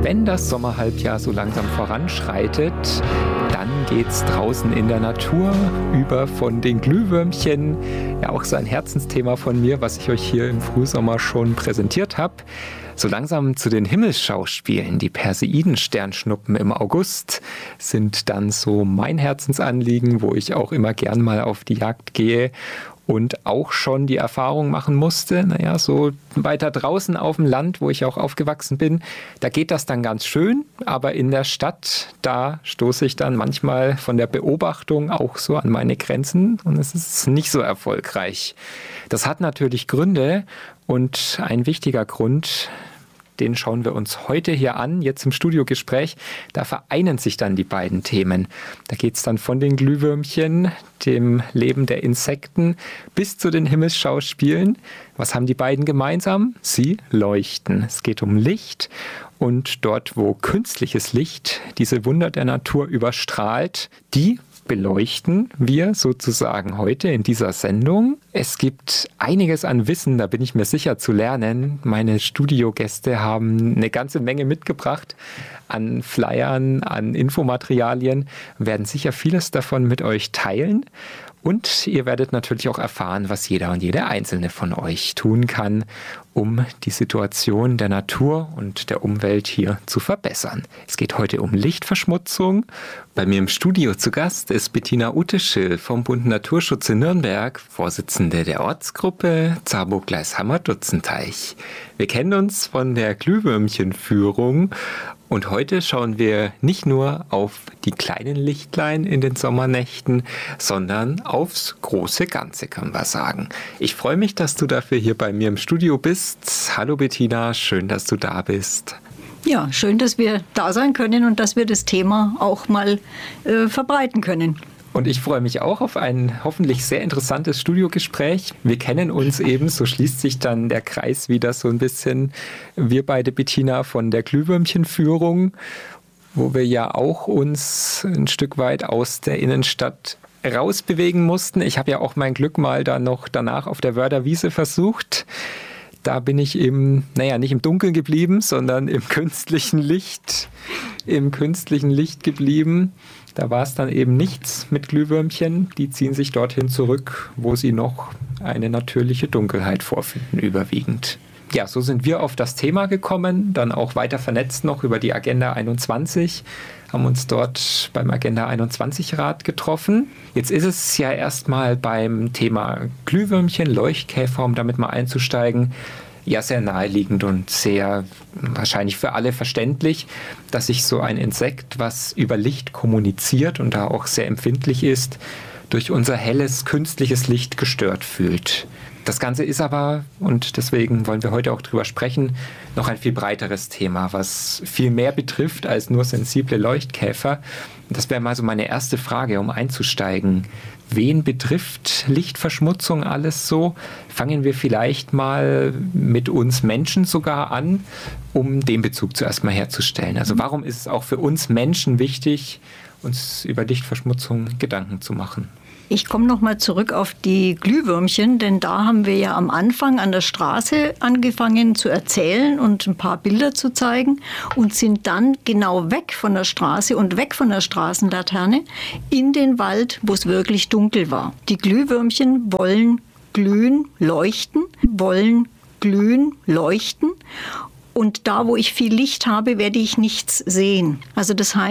Wenn das Sommerhalbjahr so langsam voranschreitet, dann geht's draußen in der Natur über von den Glühwürmchen, ja auch so ein Herzensthema von mir, was ich euch hier im Frühsommer schon präsentiert habe, so langsam zu den Himmelsschauspielen. Die Perseidensternschnuppen im August sind dann so mein Herzensanliegen, wo ich auch immer gern mal auf die Jagd gehe. Und auch schon die Erfahrung machen musste, so weiter draußen auf dem Land, wo ich auch aufgewachsen bin, da geht das dann ganz schön, aber in der Stadt, da stoße ich dann manchmal von der Beobachtung auch so an meine Grenzen und es ist nicht so erfolgreich. Das hat natürlich Gründe und ein wichtiger Grund, den schauen wir uns heute hier an, jetzt im Studiogespräch. Da vereinen sich dann die beiden Themen. Da geht es dann von den Glühwürmchen, dem Leben der Insekten, bis zu den Himmelsschauspielen. Was haben die beiden gemeinsam? Sie leuchten. Es geht um Licht. Und dort, wo künstliches Licht diese Wunder der Natur überstrahlt, die beleuchten wir sozusagen heute in dieser Sendung. Es gibt einiges an Wissen, da bin ich mir sicher, zu lernen. Meine Studiogäste haben eine ganze Menge mitgebracht an Flyern, an Infomaterialien, werden sicher vieles davon mit euch teilen. Und ihr werdet natürlich auch erfahren, was jeder und jede Einzelne von euch tun kann, um die Situation der Natur und der Umwelt hier zu verbessern. Es geht heute um Lichtverschmutzung. Bei mir im Studio zu Gast ist Bettina Uteschill vom Bund Naturschutz in Nürnberg, Vorsitzende der Ortsgruppe Zarburg-Gleishammer-Dutzenteich. Wir kennen uns von der Glühwürmchenführung. Und heute schauen wir nicht nur auf die kleinen Lichtlein in den Sommernächten, sondern aufs große Ganze, können wir sagen. Ich freue mich, dass du dafür hier bei mir im Studio bist. Hallo Bettina, schön, dass du da bist. Ja, schön, dass wir da sein können und dass wir das Thema auch mal verbreiten können. Und ich freue mich auch auf ein hoffentlich sehr interessantes Studiogespräch. Wir kennen uns eben, so schließt sich dann der Kreis wieder so ein bisschen. Wir beide, Bettina, von der Glühwürmchenführung, wo wir ja auch uns ein Stück weit aus der Innenstadt rausbewegen mussten. Ich habe ja auch mein Glück mal dann noch danach auf der Wörderwiese versucht. Da bin ich nicht im Dunkeln geblieben, sondern im künstlichen Licht geblieben. Da war es dann eben nichts mit Glühwürmchen. Die ziehen sich dorthin zurück, wo sie noch eine natürliche Dunkelheit vorfinden, überwiegend. Ja, so sind wir auf das Thema gekommen, dann auch weiter vernetzt noch über die Agenda 21, haben uns dort beim Agenda 21 Rat getroffen. Jetzt ist es ja erstmal beim Thema Glühwürmchen, Leuchtkäfer, um damit mal einzusteigen, ja sehr naheliegend und sehr wahrscheinlich für alle verständlich, dass sich so ein Insekt, was über Licht kommuniziert und da auch sehr empfindlich ist, durch unser helles künstliches Licht gestört fühlt. Das Ganze ist aber, und deswegen wollen wir heute auch drüber sprechen, noch ein viel breiteres Thema, was viel mehr betrifft als nur sensible Leuchtkäfer. Das wäre mal so meine erste Frage, um einzusteigen. Wen betrifft Lichtverschmutzung alles so? Fangen wir vielleicht mal mit uns Menschen sogar an, um den Bezug zuerst mal herzustellen. Also warum ist es auch für uns Menschen wichtig, uns über Lichtverschmutzung Gedanken zu machen? Ich komme noch mal zurück auf die Glühwürmchen, denn da haben wir ja am Anfang an der Straße angefangen zu erzählen und ein paar Bilder zu zeigen und sind dann genau weg von der Straße und weg von der Straßenlaterne in den Wald, wo es wirklich dunkel war. Die Glühwürmchen wollen glühen, leuchten. Und da, wo ich viel Licht habe, werde ich nichts sehen. Also das heißt,